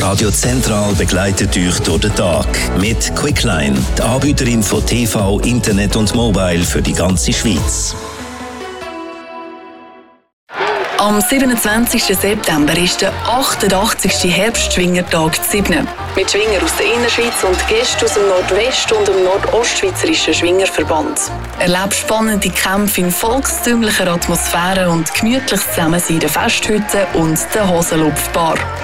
Radio Zentral begleitet euch durch den Tag mit Quickline, die Anbieterin von TV, Internet und Mobile für die ganze Schweiz. Am 27. September ist der 88. Herbstschwingertag zu Sibnen. Mit Schwinger aus der Innerschweiz und Gäste aus dem Nordwest- und dem Nordostschweizerischen Schwingerverband. Erlebt spannende Kämpfe in volkstümlicher Atmosphäre und gemütliches Zusammensein in der Festhütte und der Hosenlupfbar.